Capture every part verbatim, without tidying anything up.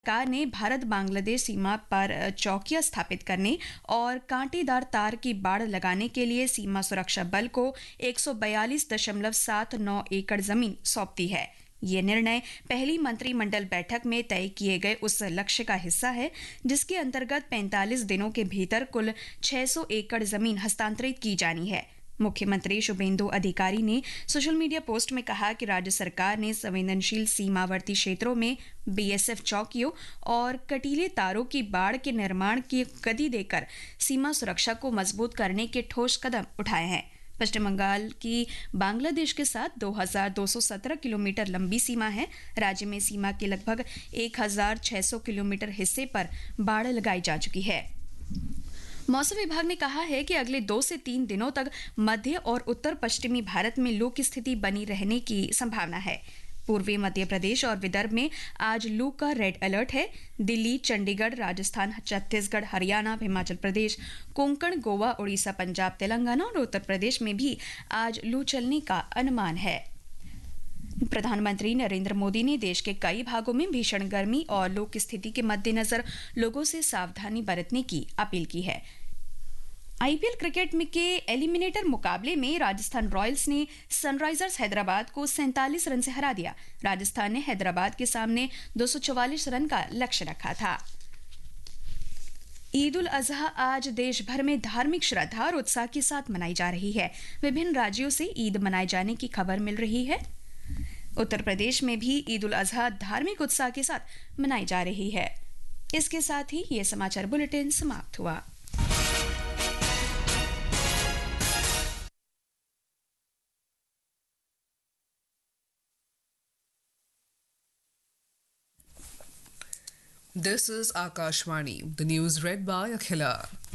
सरकार ने भारत बांग्लादेश सीमा पर चौकियां स्थापित करने और कांटेदार तार की बाड़ लगाने के लिए सीमा सुरक्षा बल को एक सौ बयालीस दशमलव सात नौ एकड़ जमीन सौंप दी है। ये निर्णय पहली मंत्रिमंडल बैठक में तय किए गए उस लक्ष्य का हिस्सा है जिसके अंतर्गत पैंतालीस दिनों के भीतर कुल छह सौ एकड़ जमीन हस्तांतरित की जानी है। मुख्यमंत्री शुभेंदु अधिकारी ने सोशल मीडिया पोस्ट में कहा कि राज्य सरकार ने संवेदनशील सीमावर्ती क्षेत्रों में बीएसएफ चौकियों और कटीले तारों की बाड़ के निर्माण की गति देकर सीमा सुरक्षा को मजबूत करने के ठोस कदम उठाए हैं। पश्चिम बंगाल की बांग्लादेश के साथ दो हज़ार दो सौ सत्रह किलोमीटर लंबी सीमा है। राज्य में सीमा के लगभग एक हज़ार छह सौ किलोमीटर हिस्से पर बाड़ लगाई जा चुकी है। मौसम विभाग ने कहा है कि अगले दो से तीन दिनों तक मध्य और उत्तर पश्चिमी भारत में लू की स्थिति बनी रहने की संभावना है। पूर्वी मध्य प्रदेश और विदर्भ में आज लू का रेड अलर्ट है। दिल्ली, चंडीगढ़, राजस्थान, छत्तीसगढ़, हरियाणा, हिमाचल प्रदेश, कोंकण, गोवा, उड़ीसा, पंजाब, तेलंगाना और उत्तर प्रदेश में भी आज लू चलने का अनुमान है। प्रधानमंत्री नरेंद्र मोदी ने देश के कई भागों में भीषण गर्मी और लू की स्थिति के मद्देनजर लोगों से सावधानी बरतने की अपील की है। आईपीएल क्रिकेट में के एलिमिनेटर मुकाबले में राजस्थान रॉयल्स ने सनराइजर्स हैदराबाद को सैंतालीस रन से हरा दिया। राजस्थान ने हैदराबाद के सामने दो सौ चौवालीस रन का लक्ष्य रखा था। ईद उल अजहा आज देश भर में धार्मिक श्रद्धा और उत्साह के साथ मनाई जा रही है। विभिन्न राज्यों से ईद मनाए जाने की खबर मिल रही है। उत्तर प्रदेश में भी ईद उल अजहा धार्मिक उत्साह के साथ मनाई जा रही है। इसके साथ ही ये समाचार बुलेटिन समाप्त हुआ। This is Akashvani. The news read by Akhila.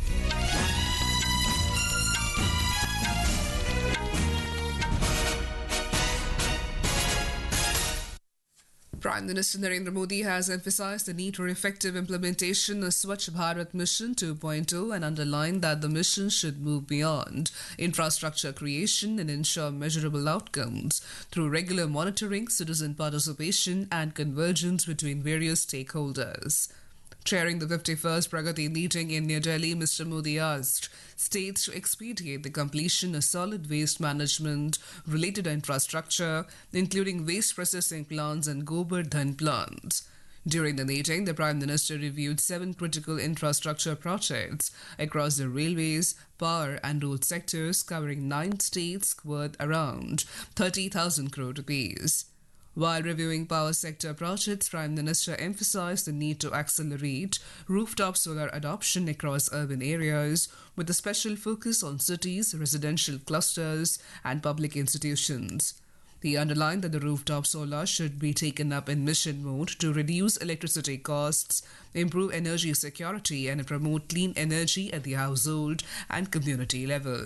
Prime Minister Narendra Modi has emphasized the need for effective implementation of Swachh Bharat Mission two point oh and underlined that the mission should move beyond infrastructure creation and ensure measurable outcomes through regular monitoring, citizen participation and convergence between various stakeholders. Chairing the fifty-first Pragati meeting in New Delhi, Mister Modi asked states to expedite the completion of solid waste management related infrastructure, including waste processing plants and Gobardhan plants. During the meeting, the Prime Minister reviewed seven critical infrastructure projects across the railways, power and road sectors covering nine states worth around thirty thousand crore rupees. While reviewing power sector projects, Prime Minister emphasized the need to accelerate rooftop solar adoption across urban areas with a special focus on cities, residential clusters and public institutions. He underlined that the rooftop solar should be taken up in mission mode to reduce electricity costs, improve energy security and promote clean energy at the household and community level.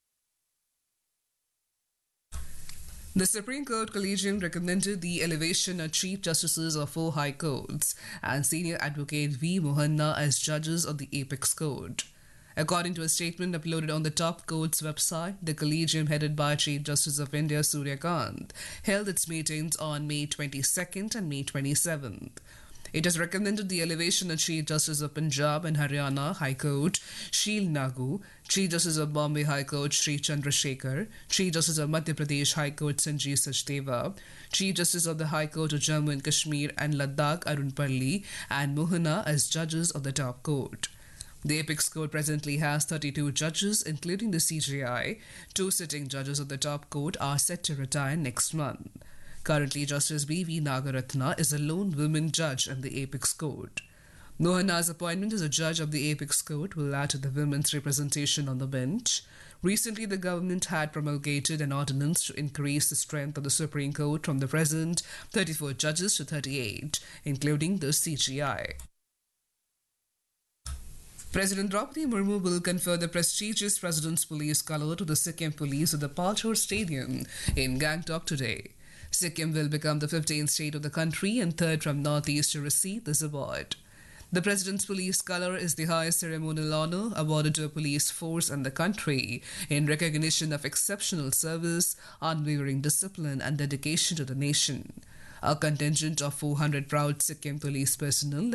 The Supreme Court Collegium recommended the elevation of Chief Justices of four High Courts and Senior Advocate V. Mohanna as judges of the Apex Court. According to a statement uploaded on the top court's website, the Collegium headed by Chief Justice of India Surya Kant held its meetings on May twenty-second and May twenty-seventh. It has recommended the elevation of Chief Justice of Punjab and Haryana High Court, Sheel Nagu, Chief Justice of Bombay High Court, Sri Chandrasekhar, Chief Justice of Madhya Pradesh High Court, Sanjeev Sachdeva, Chief Justice of the High Court of Jammu and Kashmir and Ladakh, Arun Palli, and Mohanna as judges of the top court. The Apex Court presently has thirty-two judges, including the C J I. Two sitting judges of the top court are set to retire next month. Currently, Justice B V Nagaratna is a lone woman judge in the Apex Court. Mohanna's appointment as a judge of the Apex Court will add to the women's representation on the bench. Recently, the government had promulgated an ordinance to increase the strength of the Supreme Court from the present thirty-four judges to thirty-eight, including the C G I. President Draupadi Murmu will confer the prestigious President's Police Colour to the Sikkim Police at the Palchor Stadium in Gangtok today. Sikkim will become the fifteenth state of the country and third from northeast to receive this award. The President's Police Colour is the highest ceremonial honour awarded to a police force in the country in recognition of exceptional service, unwavering discipline and dedication to the nation. A contingent of four hundred proud Sikkim police personnel